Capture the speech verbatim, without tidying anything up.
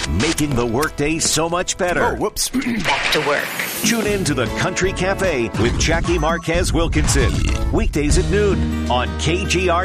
making the workday so much better. Oh, whoops. Back to work. Tune in to the Country Cafe with Jackie Marquez Wilkinson. Weekdays at noon on K G R